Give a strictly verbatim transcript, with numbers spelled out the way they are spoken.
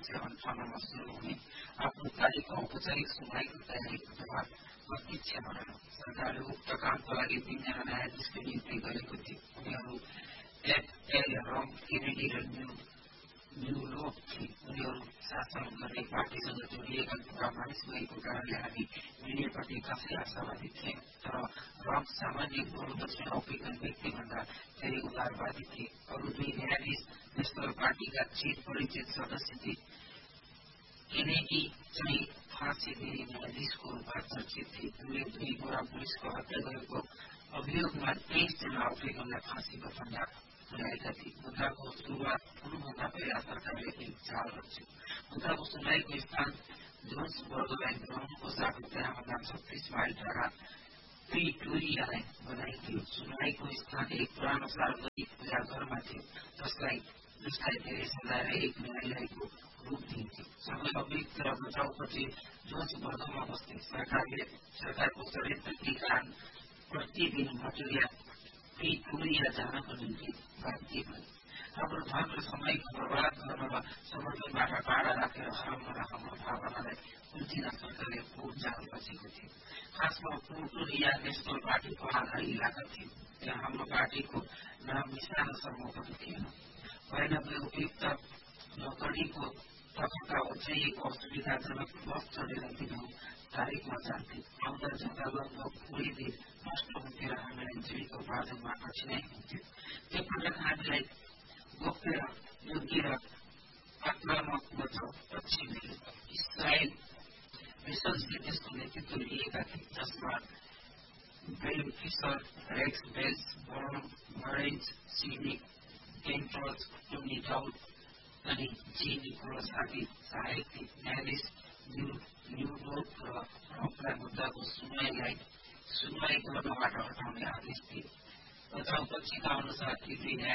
पक्ष अन्ठाउन्नमा सुरु हुने आफ्नो तारिखको औपचारिक सुनवाईको तयारीको दबाव प्रत्यक्ष भएन। सरकारले उक्त कामका लागि तीनजना न्यायाधीशको नियुक्ति गरेको थियो। उनीहरू एफ एल रम केनेडी र न्युलोक थिए। उनीहरू शासन गर्ने पार्टीसँग जोडिएका कुरा मानिस भएको कारणले हामी मिडियाप्रति खासै आशावादी थिएन। तर रम सामान्य पूर्वदर्शी अफ्रिकन व्यक्तिभन्दा धेरै उदारवादी थिए। अरू दुई न्यायाधीश नेशनल पार्टीका चिर परिचित सदस्य थिए। केनेडी चाहिँ फाँसी दिने न्यायाधीशको रूपमा चर्चित थिए। उनले दुई गोरा पुलिसको हत्या गरेको अभियोगमा तेइस जना अफ्रिकनलाई फाँसीको फन्दा तुल्याएका थिए। मुद्दाको सुरुवात हुनुभन्दा पहिला सरकारले एक चाल रच्यो। मुद्दाको सुनवाईको स्थान जोन्सबर्गलाई बनाउनुको साथै त्यहाँभन्दा छत्तीस माइल टाढा प्रिटोरियालाई बनाइदियो। सुनवाईको स्थान एक पुरानो सार्वजनिक पूजाघरमा थियो, जसलाई जसलाई धेरै सजाएर एक न्यायालयको रूप दिन्थ्यो। सबै अभियुक्त र बचाउपछि जोन्सबर्गमा बस्थे। सरकारले सरकारको षड्यन्त्रकी कारण प्रतिदिन मजुरिया प्रिटोरिया जानको निम्ति बाध्य भए। हाम्रो धन र समयको बर्बाद गर्न वा समर्थनबाट टाढा राखेर हराउन र हाम्रो भावनालाई कुल्चिन सरकारले कोर्ट जान बसेको थियो। खासमा प्रिटोरिया नेशनल पार्टीको आधा इलाका थियो। त्यहाँ हाम्रो पार्टीको नाम निशान सम्म पनि थिएन। बयानब्बे उपयुक्त नोकरीको तथ्यता ओछ्याइएको असुविधाजनक बस चढेर दिनहुँ तारिकमा जान्थे। आउँदा जाँदा लगभग पूरै दिन नष्ट हुन्थ्यो र हामीलाई जीविका उपार्जनमा कठिनाइ हुन्थ्यो। त्यो पटक हामीलाई गोप्य योग्य र आक्रामक बचाउ पक्ष मिल्यो। इसरायल मिसल्सले त्यसको नेतृत्व लिएका थिए, जसमा बेल fissure, racks bells, burn मरेन्ज, Sydney केन्ट्रोज, Tony डाउड अनि जे निकोलस आदि सहायक थिए। न्यायाधीश न्युलोक र रमलाई मुद्दाको सुनवाईलाई सुनवाई गर्नबाट हटाउने आदेश दिए। बचाउ पक्षका अनुसार ती दुई